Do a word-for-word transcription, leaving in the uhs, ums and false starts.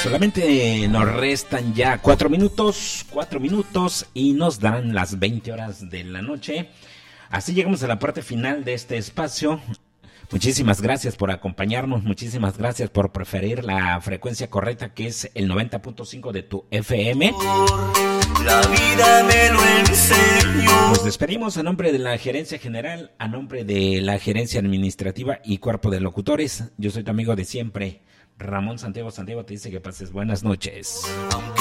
Solamente nos restan ya cuatro minutos, cuatro minutos y nos darán las veinte horas de la noche. Así llegamos a la parte final de este espacio. Muchísimas gracias por acompañarnos, muchísimas gracias por preferir la frecuencia correcta, que es el noventa punto cinco de tu F M. La vida me lo enseñó. Nos despedimos a nombre de la Gerencia General, a nombre de la Gerencia Administrativa y Cuerpo de Locutores. Yo soy tu amigo de siempre, Ramón Santiago. Santiago te dice que pases buenas noches. Aunque